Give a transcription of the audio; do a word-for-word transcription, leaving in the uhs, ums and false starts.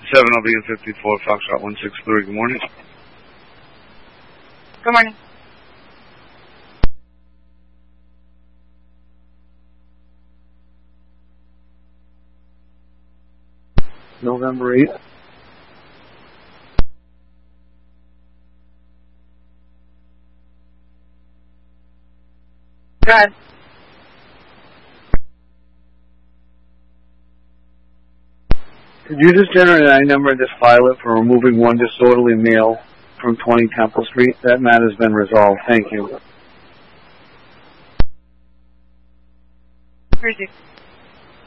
seven O B and fifty-four, Foxtrot one six three. Good morning. Good morning. November eighth. Go ahead. Could you just generate an I number and just file it for removing one disorderly male from twenty Temple Street? That matter's been resolved. Thank you. Received.